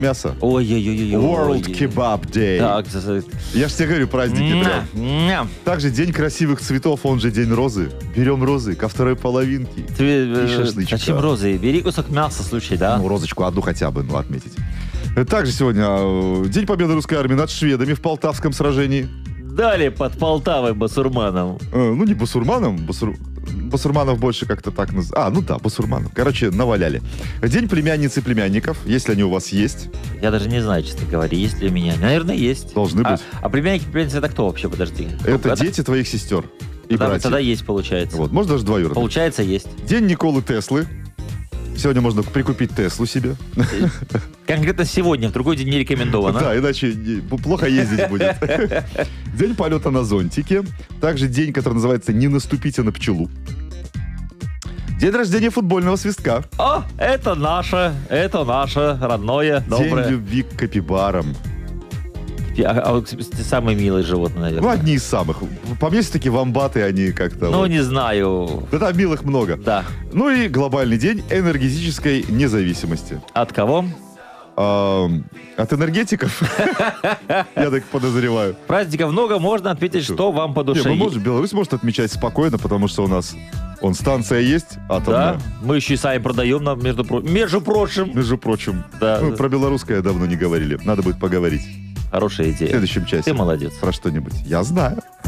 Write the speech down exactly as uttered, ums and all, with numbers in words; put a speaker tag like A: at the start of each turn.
A: мясо.
B: Ой-ой-ой-ой.
A: World Kebab Day.
B: Так,
A: Я же тебе говорю, праздники прям.
B: Ням.
A: Также день красивых цветов, он же день розы. Берем розы ко второй половинке.
B: Ты,
A: И шашлычка.
B: Зачем розы? Бери кусок мяса, слушай, да?
A: Ну, розочку одну хотя бы, ну, отметить. Также сегодня э, День победы русской армии над шведами в Полтавском сражении.
B: Далее под Полтавой басурманом.
A: Э, ну, не басурманом, басур... басурманов больше как-то так называют. А, ну да, басурманов. Короче, наваляли. День племянниц и племянников, если они у вас есть.
B: Я даже не знаю, честно говоря, есть ли у меня. Наверное, есть.
A: Должны
B: а,
A: быть.
B: А племянники, племянницы, это кто вообще? Подожди.
A: Это
B: Ну,
A: дети твоих сестер и
B: тогда,
A: братьев.
B: тогда есть, получается.
A: Вот, может даже двоюродных.
B: Получается, есть.
A: День Николы Теслы. Сегодня можно прикупить Теслу себе.
B: Конкретно сегодня, в другой день не рекомендовано.
A: Да, иначе плохо ездить будет. День полета на зонтике. Также день, который называется «Не наступите на пчелу». День рождения футбольного свистка.
B: О, это наше, это наше родное, доброе.
A: День любви к капибарам.
B: А, а вот, кстати, самые милые животные, наверное.
A: Ну, одни из самых. По мне, все-таки вамбаты, они как-то...
B: Ну,
A: вот.
B: не знаю.
A: Да там милых много.
B: Да.
A: Ну и глобальный день энергетической независимости.
B: От кого?
A: А, от энергетиков? Я так подозреваю.
B: Праздников много, можно отметить, что вам по душе.
A: Не, мы можем, Беларусь может отмечать спокойно, потому что у нас он станция есть, атомная.
B: Да, мы еще и сами продаем, нам, между, про... между прочим.
A: Между прочим.
B: Да.
A: Мы про белорусское давно не говорили. Надо будет поговорить.
B: Хорошая идея.
A: В следующем часе.
B: Ты молодец.
A: Про что-нибудь. Я знаю.